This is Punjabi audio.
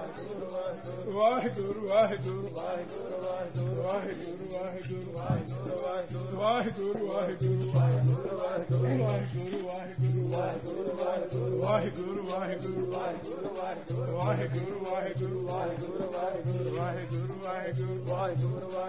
ਵਾਹਿਗੁਰੂ ਵਾਹਿਗੁਰੂ ਵਾਹਿਗੁਰੂ ਵਾਹਿਗੁਰੂ ਵਾਹਿਗੁਰੂ ਵਾਹਿਗੁਰੂ ਵਾਹਿਗੁਰੂ ਵਾਹਿਗੁਰੂ ਵਾਹਿਗੁਰੂ ਵਾਹਿਗੁਰੂ ਵਾਹਿਗੁਰੂ ਵਾਹਿਗੁਰੂ ਵਾਹਿਗੁਰੂ ਵਾਹਿਗੁਰੂ ਵਾਹਿਗੁਰੂ ਵਾਹਿਗੁਰੂ ਵਾਹਿਗੁਰੂ ਵਾਹਿਗੁਰੂ ਵਾਹਿਗੁਰੂ